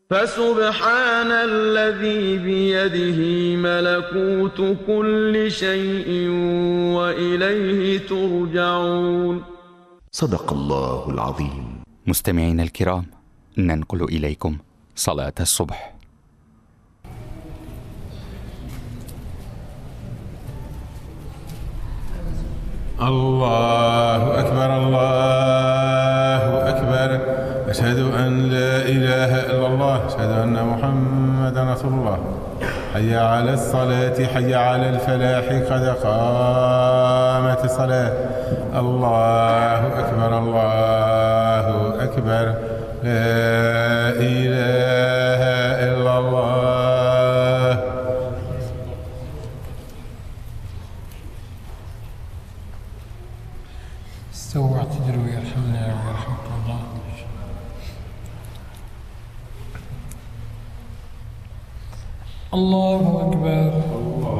فسبحان الذي بيده ملكوت كل شيء وإليه ترجعون. صدق الله العظيم. مستمعينا الكرام، ننقل إليكم صلاة الصبح. الله أكبر الله أكبر، أشهد أن لا إله إلا الله، أشهد أن محمدا رسول الله. حي على الصلاة، حي على الفلاح، قد قامت الصلاة. الله أكبر الله أكبر، لا إله إلا الله. استووا واعتدلوا يرحمنا ويرحمكم الله. الله أكبر.